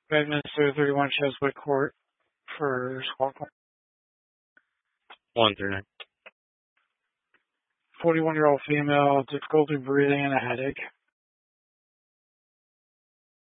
Bedminster 31 Cheswick Court for squawk. 139. 41-year-old female, difficulty breathing and a headache.